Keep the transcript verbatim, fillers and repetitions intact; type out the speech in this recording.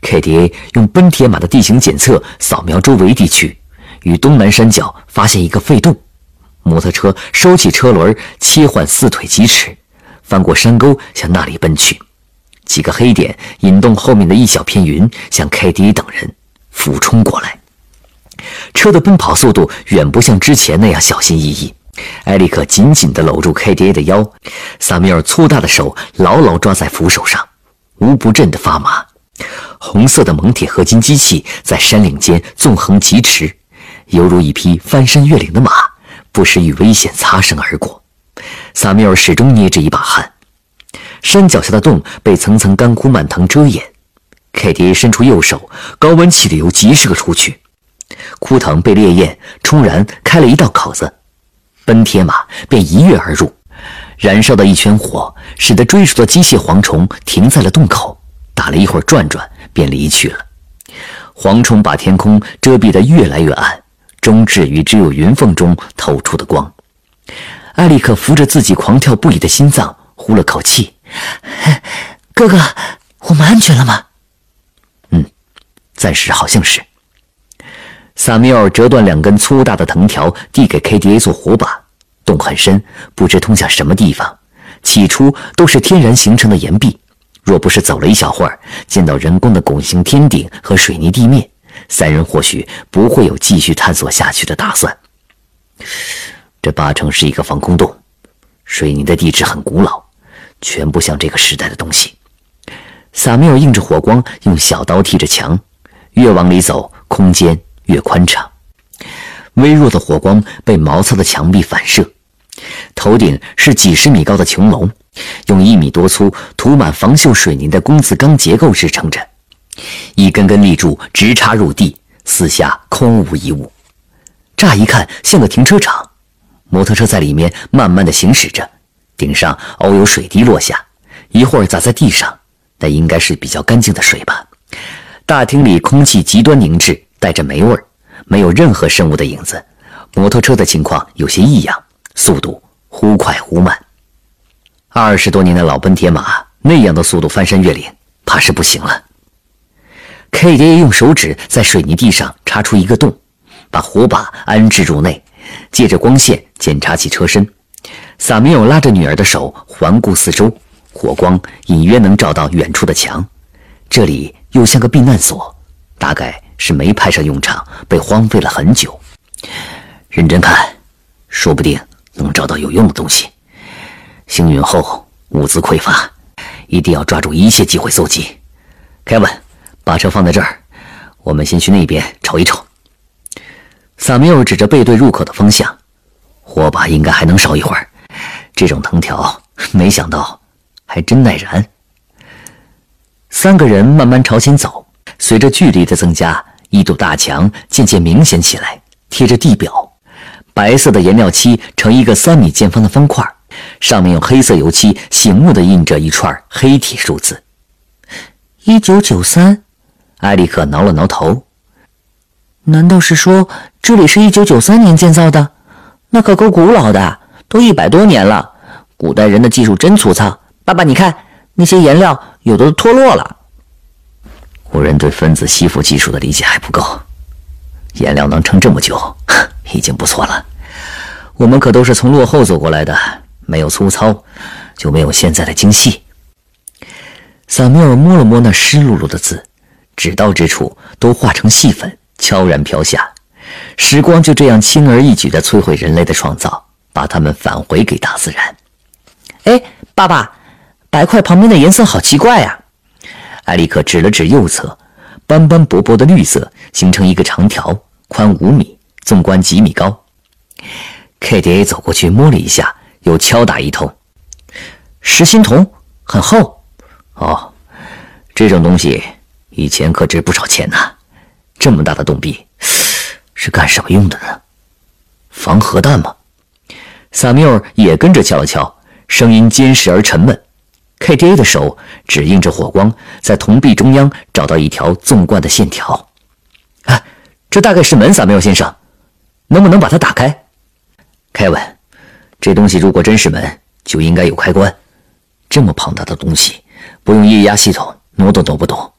K D A 用奔铁马的地形检测扫描周围地区，与东南山脚发现一个废洞。摩托车收起车轮，切换四腿疾驰，翻过山沟向那里奔去。几个黑点引动后面的一小片云，向 K D A 等人俯冲过来。车的奔跑速度远不像之前那样小心翼翼。埃里克紧紧地搂住 K D A 的腰，萨米尔粗大的手牢牢抓在扶手上，无不震得发麻。红色的锰铁合金机器在山岭间纵横疾驰，犹如一匹翻山越岭的马，不时与危险擦身而过。萨米尔始终捏着一把汗。山脚下的洞被层层干枯蔓藤遮掩， K D A 伸出右手，高温气流急射出去，枯藤被烈焰冲燃，开了一道口子，奔铁马便一跃而入。燃烧的一圈火使得追逐的机械蝗虫停在了洞口，打了一会儿转转便离去了。蝗虫把天空遮蔽得越来越暗，终至于只有云缝中透出的光。埃里克扶着自己狂跳不已的心脏，呼了口气：“哥哥，我们安全了吗？”“嗯，暂时好像是。”萨米尔折断两根粗大的藤条，递给 K D A 做火把。洞很深，不知通向什么地方。起初都是天然形成的岩壁，若不是走了一小会儿，见到人工的拱形天顶和水泥地面，三人或许不会有继续探索下去的打算。这八成是一个防空洞，水泥的地质很古老，全不像这个时代的东西。萨米尔映着火光，用小刀剔着墙，越往里走，空间越宽敞。微弱的火光被毛糙的墙壁反射，头顶是几十米高的穹楼，用一米多粗、涂满防锈水泥的工字钢结构支撑着，一根根立柱直插入地，四下空无一物。乍一看像个停车场，摩托车在里面慢慢地行驶着，顶上偶有水滴落下，一会儿洒在地上，那应该是比较干净的水吧。大厅里空气极端凝滞，带着霉味儿，没有任何生物的影子。摩托车的情况有些异样，速度忽快忽慢。二十多年的老奔铁马那样的速度翻山越岭，怕是不行了。K D A 用手指在水泥地上插出一个洞，把火把安置入内，借着光线检查起车身。萨米尔拉着女儿的手环顾四周，火光隐约能照到远处的墙，这里又像个避难所，大概是没派上用场，被荒废了很久。认真看，说不定能找到有用的东西。星云后物资匮乏，一定要抓住一切机会搜集。凯文，把车放在这儿，我们先去那边瞅一瞅。萨米尔指着背对入口的方向，火把应该还能烧一会儿。这种藤条，没想到还真耐燃。三个人慢慢朝前走，随着距离的增加，一堵大墙渐渐明显起来，贴着地表，白色的颜料漆呈一个三米见方的方块，上面用黑色油漆醒目地印着一串黑体数字。一九九三，埃里克挠了挠头。难道是说这里是一九九三年建造的？那可够古老的，都一百多年了。古代人的技术真粗糙。爸爸，你看那些颜料有的都脱落了。古人对分子吸附技术的理解还不够，颜料能撑这么久，已经不错了。我们可都是从落后走过来的，没有粗糙，就没有现在的精细。萨米尔摸了摸那湿漉漉的字，指到之处都化成细粉，悄然飘下。时光就这样轻而易举地摧毁人类的创造，把它们返回给大自然。哎，爸爸，白块旁边的颜色好奇怪呀！埃里克指了指右侧，斑斑驳驳的绿色形成一个长条，宽五米，纵观几米高。K D A 走过去摸了一下，又敲打一通。实心铜，很厚。哦，这种东西以前可值不少钱呢。这么大的洞壁是干什么用的呢？防核弹吗？萨缪尔也跟着敲了敲，声音坚实而沉闷。K D A 的手指映着火光，在铜壁中央找到一条纵贯的线条。啊，这大概是门，萨缪尔先生，能不能把它打开？凯文，这东西如果真是门，就应该有开关。这么庞大的东西，不用液压系统，挪都挪不动。